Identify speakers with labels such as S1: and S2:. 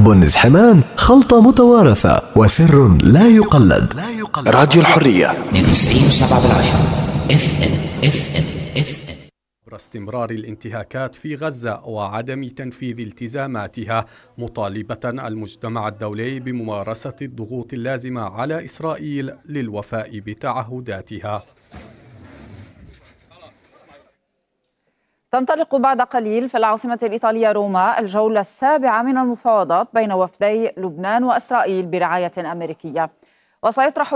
S1: بنز حمان خلطة متوارثة وسر لا يقلد. راديو الحرية
S2: 92.7 FM.
S3: استمرار الانتهاكات في غزة وعدم تنفيذ التزاماتها، مطالبة المجتمع الدولي بممارسة الضغوط اللازمة على إسرائيل للوفاء بتعهداتها.
S4: تنطلق بعد قليل في العاصمة الإيطالية روما الجولة السابعة من المفاوضات بين وفدي لبنان وإسرائيل برعاية أمريكية، وسيطرح